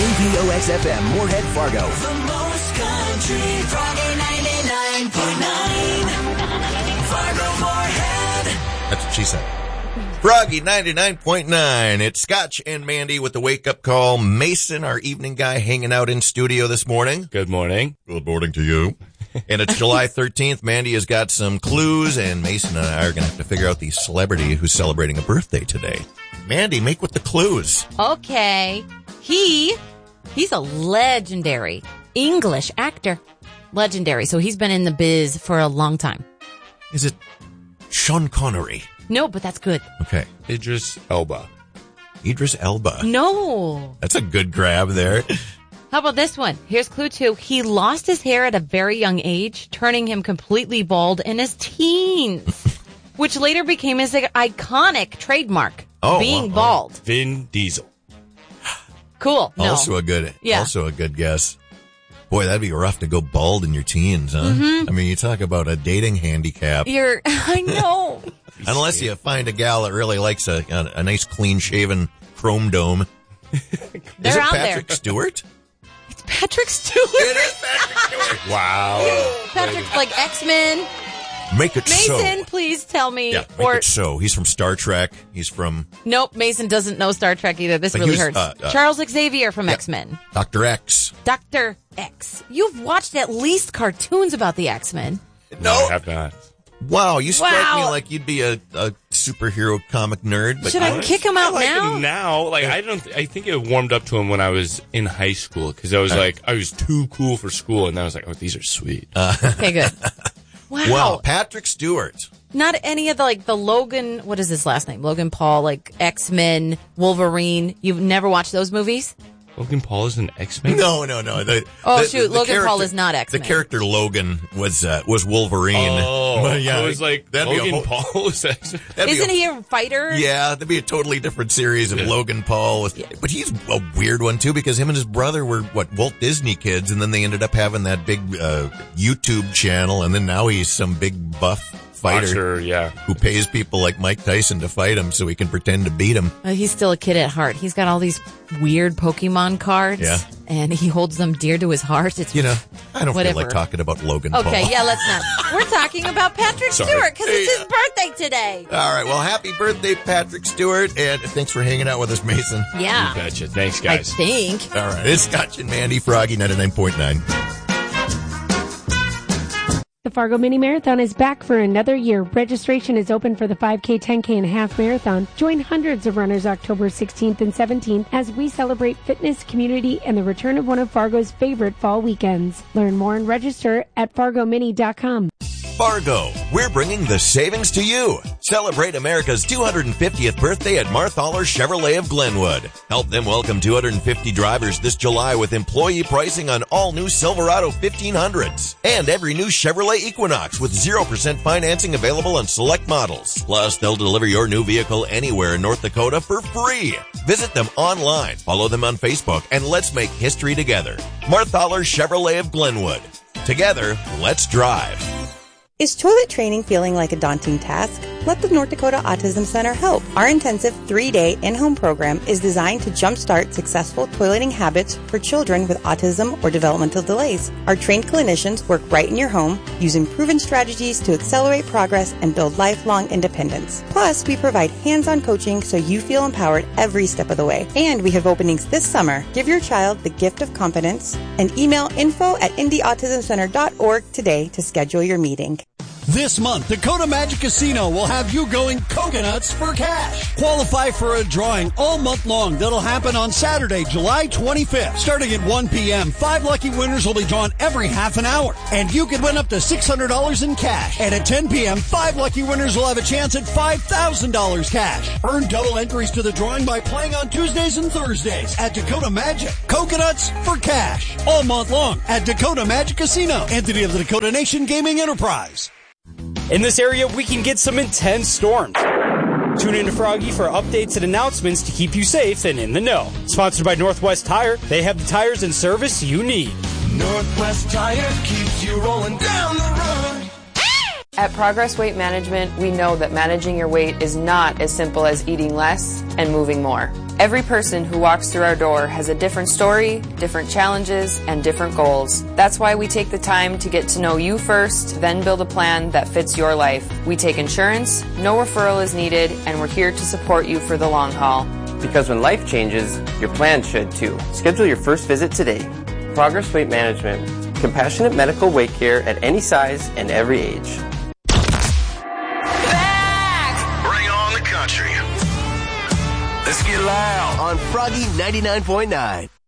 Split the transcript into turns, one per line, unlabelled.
KVOX-FM, Moorhead, Fargo.
The most country, Froggy 99.9. Fargo, Moorhead.
That's what she said. Froggy 99.9. It's Scotch and Mandy with the wake-up call. Mason, our evening guy, hanging out in studio this morning.
Good morning.
Good morning to you. And it's July 13th. Mandy has got some clues, and Mason and I are going to have to figure out the celebrity who's celebrating a birthday today. Mandy, make with the clues.
Okay. He's a legendary English actor. Legendary. So he's been in the biz for a long time.
Is it Sean Connery?
No, but that's good.
Okay.
Idris Elba.
Idris Elba.
No.
That's a good grab there.
How about this one? Here's clue 2. He lost his hair at a very young age, turning him completely bald in his teens, which later became his iconic trademark, being bald.
Vin Diesel.
Cool. No.
Also a good guess. Boy, that'd be rough to go bald in your teens, huh?
Mm-hmm.
I mean, you talk about a dating handicap.
I know.
Unless you find a gal that really likes a nice clean-shaven chrome dome.
They're
Is it
out
Patrick
there.
Stewart?
It's Patrick Stewart.
It is Patrick Stewart.
Wow.
Patrick's like X-Men.
Make it so.
Mason, please tell me.
Yeah, make it so. He's from Star Trek. He's from
Nope, Mason doesn't know Star Trek either. This
But
really
he was,
hurts. Charles Xavier from X-Men.
Dr. X.
Dr. X. You've watched at least cartoons about the X-Men.
No, I have not.
Wow, you strike me
Wow.
like you'd be a superhero comic nerd. But
Should I kick him out
I like
now?
him now. Like I think it warmed up to him when I was in high school because I was I was too cool for school, and I was like, oh, these are sweet.
Okay, good.
Wow, Patrick Stewart.
Not any of the Logan, what is his last name? Logan Paul, like X-Men, Wolverine. You've never watched those movies?
Logan Paul is an X-Men?
No.
Logan
character-
Paul is not X-Men.
The character Logan was Wolverine.
Oh,
But yeah,
I was like,
that'd be a
Logan
whole-
Paul is X-Men?
Isn't he a fighter?
Yeah, that'd be a totally different series of Logan Paul. But he's a weird one, too, because him and his brother were, Walt Disney kids, and then they ended up having that big YouTube channel, and then now he's some big buff fighter
Sure, yeah.
who pays people like Mike Tyson to fight him so he can pretend to beat him.
He's still a kid at heart. He's got all these weird Pokemon cards,
Yeah.
and he holds them dear to his heart. It's
I don't
whatever.
feel like talking about Logan Paul.
Okay, yeah, let's not. We're talking about Patrick
Sorry.
Stewart because it's his birthday today.
All right, well, happy birthday, Patrick Stewart, and thanks for hanging out with us, Mason.
Yeah.
Gotcha. Thanks,
I
guys.
think.
All right, it's Scotch and Mandy, Froggy 99.9.
The Fargo Mini Marathon is back for another year. Registration is open for the 5K, 10K, and half marathon. Join hundreds of runners October 16th and 17th as we celebrate fitness, community, and the return of one of Fargo's favorite fall weekends. Learn more and register at fargomini.com.
Fargo, we're bringing the savings to you. Celebrate America's 250th birthday at Marthaler Chevrolet of Glenwood. Help them welcome 250 drivers this July with employee pricing on all new Silverado 1500s and every new Chevrolet Equinox with 0% financing available on select models. Plus, they'll deliver your new vehicle anywhere in North Dakota for free. Visit them online, follow them on Facebook, and let's make history together. Marthaler Chevrolet of Glenwood. Together, let's drive.
Is toilet training feeling like a daunting task? Let the North Dakota Autism Center help. Our intensive 3-day in-home program is designed to jumpstart successful toileting habits for children with autism or developmental delays. Our trained clinicians work right in your home, using proven strategies to accelerate progress and build lifelong independence. Plus, we provide hands-on coaching so you feel empowered every step of the way. And we have openings this summer. Give your child the gift of confidence and email info@indyautismcenter.org today to schedule your meeting.
This month, Dakota Magic Casino will have you going coconuts for cash. Qualify for a drawing all month long that'll happen on Saturday, July 25th. Starting at 1 p.m., 5 lucky winners will be drawn every half an hour. And you could win up to $600 in cash. And at 10 p.m., 5 lucky winners will have a chance at $5,000 cash. Earn double entries to the drawing by playing on Tuesdays and Thursdays at Dakota Magic. Coconuts for cash. All month long at Dakota Magic Casino. Entity of the Dakota Nation Gaming Enterprise.
In this area, we can get some intense storms. Tune in to Froggy for updates and announcements to keep you safe and in the know. Sponsored by Northwest Tire. They have the tires and service you need.
Northwest Tire keeps you rolling down the road.
At Progress Weight Management, we know that managing your weight is not as simple as eating less and moving more. Every person who walks through our door has a different story, different challenges, and different goals. That's why we take the time to get to know you first, then build a plan that fits your life. We take insurance, no referral is needed, and we're here to support you for the long haul.
Because when life changes, your plan should too. Schedule your first visit today. Progress Weight Management. Compassionate medical weight care at any size and every age.
Bring on the country. Let's get loud on Froggy 99.9.